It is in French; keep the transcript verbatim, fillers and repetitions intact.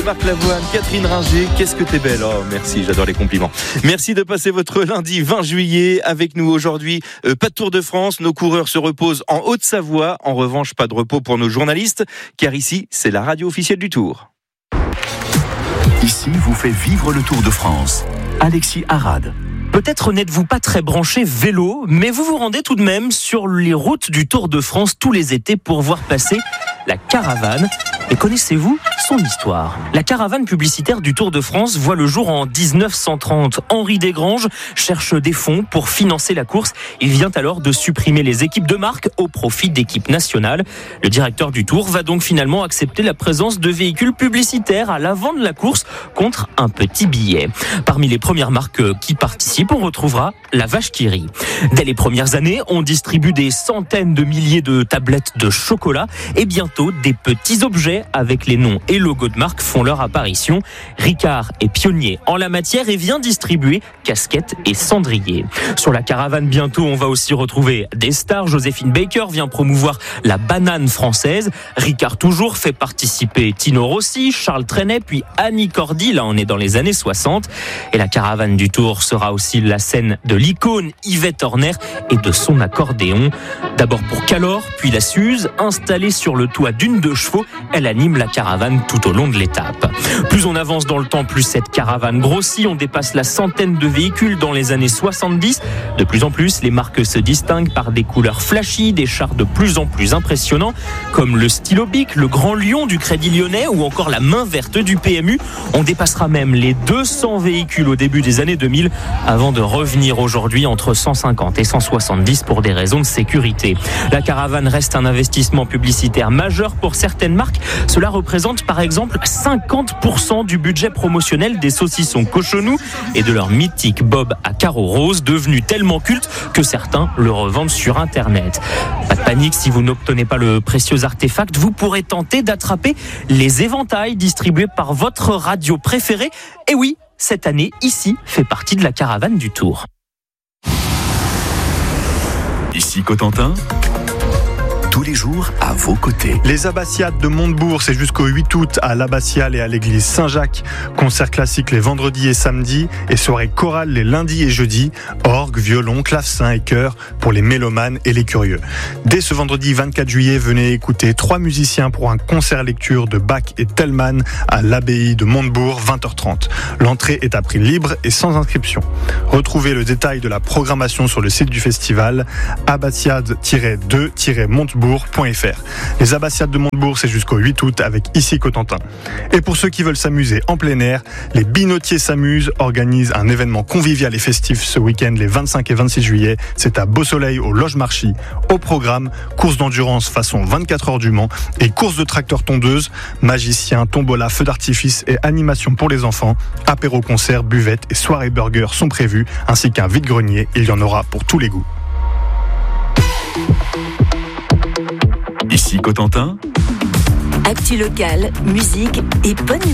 Marc Lavoine, Catherine Ringer, qu'est-ce que t'es belle. Oh merci, j'adore les compliments. Merci de passer votre lundi vingt juillet avec nous aujourd'hui. Euh, pas de Tour de France, nos coureurs se reposent en Haute-Savoie. En revanche, pas de repos pour nos journalistes, car ici, c'est la radio officielle du Tour. Ici vous fait vivre le Tour de France. Alexis Arad. Peut-être n'êtes-vous pas très branché vélo, mais vous vous rendez tout de même sur les routes du Tour de France tous les étés pour voir passer la caravane. Et connaissez-vous son histoire ? La caravane publicitaire du Tour de France voit le jour en dix-neuf cent trente. Henri Desgranges cherche des fonds pour financer la course. Il vient alors de supprimer les équipes de marque au profit d'équipes nationales. Le directeur du Tour va donc finalement accepter la présence de véhicules publicitaires à l'avant de la course contre un petit billet. Parmi les premières marques qui participent, on retrouvera la vache qui rit. Dès les premières années, on distribue des centaines de milliers de tablettes de chocolat et bientôt des petits objets avec les noms et logos de marque font leur apparition. Ricard est pionnier en la matière et vient distribuer casquettes et cendriers. Sur la caravane bientôt, on va aussi retrouver des stars. Joséphine Baker vient promouvoir la banane française. Ricard toujours fait participer Tino Rossi, Charles Trenet, puis Annie Cordy. Là, on est dans les années soixante. Et la caravane du Tour sera aussi la scène de l'icône Yvette Horner et de son accordéon. D'abord pour Calor, puis la Suze. Installée sur le toit d'une deux chevaux, elle anime la caravane tout au long de l'étape. Plus on avance dans le temps, plus cette caravane grossit. On dépasse la centaine de véhicules dans les années soixante-dix. De plus en plus, les marques se distinguent par des couleurs flashy, des chars de plus en plus impressionnants, comme le Stylo Bic, le Grand Lion du Crédit Lyonnais ou encore la main verte du P M U. On dépassera même les deux cents véhicules au début des années deux mille avant de revenir aujourd'hui entre cent cinquante et cent soixante-dix pour des raisons de sécurité. La caravane reste un investissement publicitaire majeur pour certaines marques. Cela représente par exemple cinquante pour cent du budget promotionnel des saucissons Cochonou et de leur mythique bob à carreaux roses, devenu tellement culte que certains le revendent sur Internet. Pas de panique, si vous n'obtenez pas le précieux artefact, vous pourrez tenter d'attraper les éventails distribués par votre radio préférée. Et oui, cette année, ici, fait partie de la caravane du Tour. Ici Cotentin, tous les jours à vos côtés. Les Abbatiades de Montebourg, c'est jusqu'au huit août à l'Abbatiale et à l'église Saint-Jacques. Concert classique les vendredis et samedis et soirée chorale les lundis et jeudis. Orgue, violon, clavecin et chœur pour les mélomanes et les curieux. Dès ce vendredi vingt-quatre juillet, venez écouter trois musiciens pour un concert lecture de Bach et Tellman à l'abbaye de Montebourg, vingt heures trente. L'entrée est à prix libre et sans inscription. Retrouvez le détail de la programmation sur le site du festival abbatiade deux montebourg point f r. Les Abbatiades de Montebourg, c'est jusqu'au huit août avec Ici Cotentin. Et pour ceux qui veulent s'amuser en plein air, les Binotiers s'amusent organisent un événement convivial et festif ce week-end les vingt-cinq et vingt-six juillet. C'est à Beau-Soleil au Loge Marchy. Au programme, course d'endurance façon vingt-quatre heures du Mans et course de tracteur tondeuse, magicien, tombola, feu d'artifice et animation pour les enfants. Apéro concert, buvette et soirée burger sont prévus, ainsi qu'un vide-grenier. Il y en aura pour tous les goûts. Ici Cotentin. Actu locale, musique et bonne